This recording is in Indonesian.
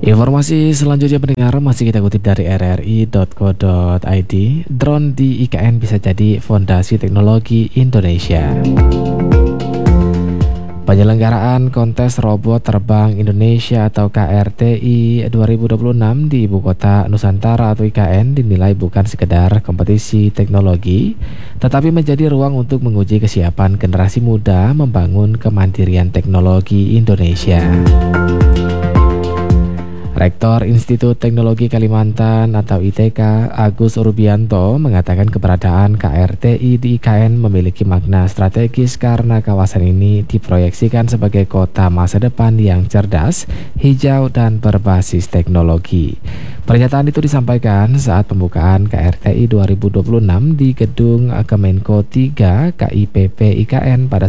Informasi selanjutnya pendengar masih kita kutip dari rri.co.id. Drone di IKN bisa jadi fondasi teknologi Indonesia. Penyelenggaraan kontes robot terbang Indonesia atau KRTI 2026 di Ibu Kota Nusantara atau IKN dinilai bukan sekedar kompetisi teknologi, tetapi menjadi ruang untuk menguji kesiapan generasi muda membangun kemandirian teknologi Indonesia. Rektor Institut Teknologi Kalimantan atau ITK, Agus Rubianto, mengatakan keberadaan KRTI di IKN memiliki makna strategis karena kawasan ini diproyeksikan sebagai kota masa depan yang cerdas, hijau, dan berbasis teknologi. Pernyataan itu disampaikan saat pembukaan KRTI 2026 di Gedung Kemenko 3 KIPP IKN pada